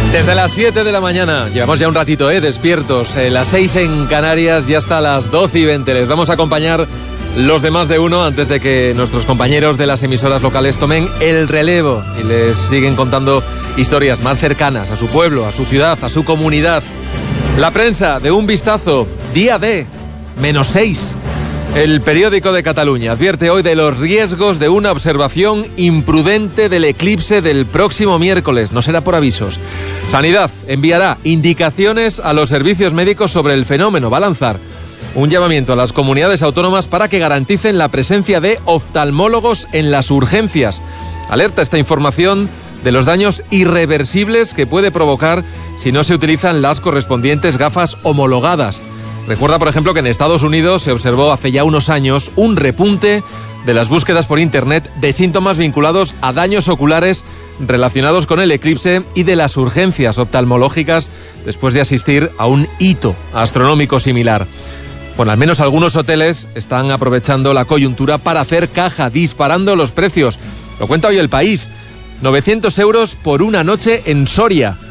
Desde las 7 de la mañana, llevamos ya un ratito despiertos, las 6 en Canarias, ya hasta las 12:20. Les vamos a acompañar los de Más de Uno antes de que nuestros compañeros de las emisoras locales tomen el relevo y les siguen contando historias más cercanas a su pueblo, a su ciudad, a su comunidad. La prensa, de un vistazo, día D, -6. El Periódico de Cataluña advierte hoy de los riesgos de una observación imprudente del eclipse del próximo miércoles. No será por avisos. Sanidad enviará indicaciones a los servicios médicos sobre el fenómeno. Va a lanzar un llamamiento a las comunidades autónomas para que garanticen la presencia de oftalmólogos en las urgencias. Alerta esta información de los daños irreversibles que puede provocar si no se utilizan las correspondientes gafas homologadas. Recuerda, por ejemplo, que en Estados Unidos se observó hace ya unos años un repunte de las búsquedas por Internet de síntomas vinculados a daños oculares relacionados con el eclipse y de las urgencias oftalmológicas después de asistir a un hito astronómico similar. Bueno, al menos algunos hoteles están aprovechando la coyuntura para hacer caja, disparando los precios. Lo cuenta hoy El País. 900 euros por una noche en Soria.